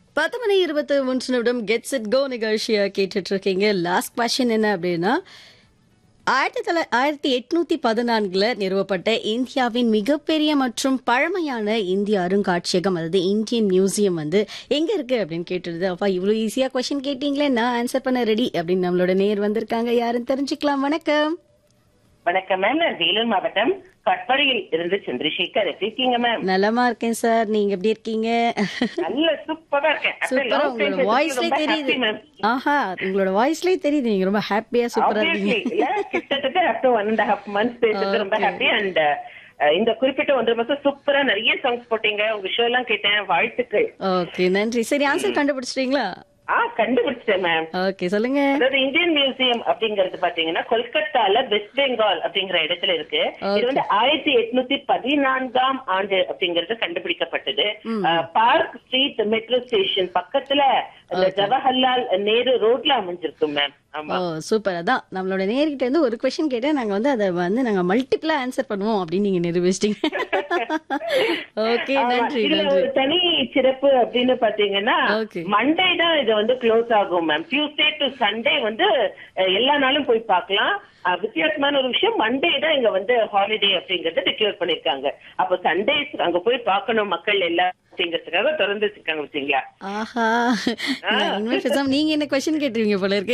10:21 gets it go நிகழ்ச்சியை கேட்டுட்டு இருக்கீங்க. லாஸ்ட் கொஸ்டின் என்ன அப்படின்னா 1814 நிறுவப்பட்ட இந்தியாவின் மிகப்பெரிய மற்றும் பழமையான இந்திய அருங்காட்சியகம் அதாவது இந்தியன் மியூசியம் வந்து எங்க இருக்கு அப்படின்னு கேட்டுருது. அப்பா இவ்வளவு ஈஸியா கொஸ்டின் கேட்டீங்களே, நான் ஆன்சர் பண்ண ரெடி அப்படின்னு நம்மளோட நேர் வந்திருக்காங்க. யாருன்னு தெரிஞ்சுக்கலாம். வணக்கம். வணக்கம் மேம், நான் வேலூர் மாவட்டம் கட்படியில் இருந்து சந்திரசேகர். எப்படி இருக்கீங்க மேம்? நலமா இருக்கேன் சார், நீங்க எப்படி இருக்கீங்க? நல்ல சூப்பரா இருக்கேன். சூப்பரா, உங்களோட வாய்ஸ்லயே தெரியுது. ஆஹா, உங்களோட வாய்ஸ்லயே தெரியுது நீங்க ரொம்ப ஹாப்பியா சூப்பரா இருக்கீங்க. கிட்டத்தட்ட after 1.5 months பேசுறது ரொம்ப ஹாப்பி. அண்ட் இந்த குறிப்பிட்ட 1 மாசம் சூப்பரா நிறைய சாங்ஸ் போட்டீங்க. உங்க ஷோ எல்லாம் கேட்டேன், வாழ்த்துக்கள். ஓகே, நன்றி. சரி, ஆன்சர் கண்டுபிடிச்சிட்டீங்களா? கண்டுபிடிச்சேன் மேம். ஓகே, சொல்லுங்க. அதாவது இந்தியன் மியூசியம் அப்படிங்கறது பாத்தீங்கன்னா கொல்கத்தால வெஸ்ட் பெங்கால் அப்படிங்கிற இடத்துல இருக்கு. இது வந்து 1814 ஆண்டு அப்படிங்கறது கண்டுபிடிக்கப்பட்டது. பார்க் ஸ்ட்ரீட் மெட்ரோ ஸ்டேஷன் பக்கத்துல ஜவஹர்லால் நேரு ரோட்ல அமைஞ்சிருக்கு மேம். ஓ சூப்பர். அதான் நம்மளோட நேர்கிட்ட இருந்து ஒரு கொஸ்டின் கேட்டா நாங்க வந்து அதை வந்து நாங்க மல்டிபிளா ஆன்சர் பண்ணுவோம் அப்படின்னு நீங்க நிரூபிச்சிட்டீங்க. ஓகே, நன்றி. ஒரு தனி சிறப்பு அப்படின்னு பாத்தீங்கன்னா மண்டே தான் இது வந்து க்ளோஸ் ஆகும் மேம். டியூஸ்டே டு சண்டே வந்து எல்லா நாளும் போய் பார்க்கலாம். வித்தியாசமான ஒரு விஷயம், மண்டே தான் இங்க வந்து ஹாலிடே அப்படிங்கறத டிக்ளேர் பண்ணிருக்காங்க. அப்ப சண்டேஸ் அங்க போய் பார்க்கணும் மக்கள் எல்லாம் அப்படிங்கறதுக்காக திறந்து வச்சிருக்காங்க. வச்சீங்களா? ஆஹா, நீங்க என்ன கொஸ்டின் கேட்டுருவீங்க போல இருக்கு.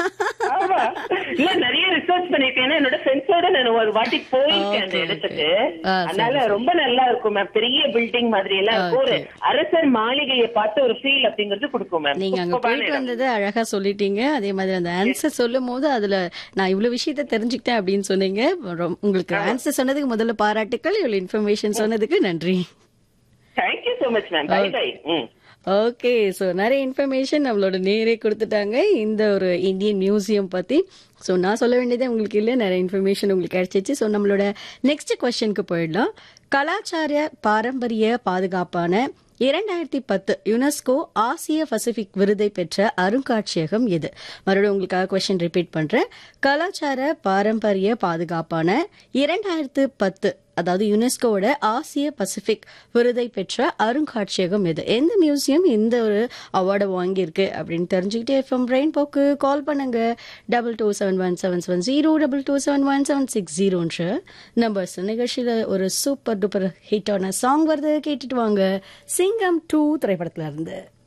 இல்ல, நிறைய ரிசர்ச் பண்ணிருக்கேன். என்னோட ஃப்ரெண்ட்ஸோட நான் ஒரு வாட்டி போயிருக்கேன் அந்த இடத்துக்கு. அதனால ரொம்ப நல்லா இருக்கும் மேம். பெரிய பில்டிங் மாதிரி எல்லாம் இருக்கும். ஒரு அரசர் மாளிகையை பார்த்து ஒரு ஃபீல் அப்படிங்கறது கொடுக்கும் மேம். நீங்க அங்க போயிட்டு வந்தது அழகா சொல்லிட்டீங்க. அதே மாதிரி அந்த ஆன்சர் சொல்லும் போது அதுல நான் இவ்வளவு விஷயத்த தெரிஞ்சுக்கிட்டேன் அப்படின்னு சொன்னீங்க. உங்களுக்கு ஆன்சர் சொன்னதுக்கு முதல்ல பாராட்டுக்கள். இவ்வளவு இன்ஃபர்மேஷன் சொன்னதுக்கு நன்றி. Thank you so much ma'am. By by. Okay, so நிறைய இன்ஃபர்மேஷன் நம்மளோட நேரே கொடுத்துட்டாங்க இந்த ஒரு இந்தியன் மியூசியம் பத்தி. ஸோ நான் சொல்ல வேண்டியதே உங்களுக்கு இல்லை, நிறைய இன்ஃபர்மேஷன் உங்களுக்கு கிடைச்சிச்சு. ஸோ நம்மளோட நெக்ஸ்ட் கொஸ்டினுக்கு போயிடலாம். கலாச்சார பாரம்பரிய பாதுகாப்பான 2010 யுனெஸ்கோ ஆசிய பசிபிக் விருதை பெற்ற அருங்காட்சியகம் எது? மறுபடியும் உங்களுக்காக கொஸ்டின் ரிப்பீட் பண்றேன். கலாச்சார பாரம்பரிய பாதுகாப்பான 2010 அதாவது யுனெஸ்கோவோட ஆசிய பசிபிக் விருதை பெற்ற அருங்காட்சியகம் எது? எந்த மியூசியம் இந்த ஒரு அவார்டை வாங்கியிருக்கு அப்படின்னு தெரிஞ்சுக்கிட்டு எஃப்எம் ரெயின்போக்கு கால் பண்ணுங்க. 22717770 22717760 நம்பர்ஸ். நிகழ்ச்சியில ஒரு சூப்பர் டூப்பர் ஹிட்டான சாங் வருது, கேட்டுட்டு வாங்க. சிங்கம் 2 திரைப்படத்துல இருந்து.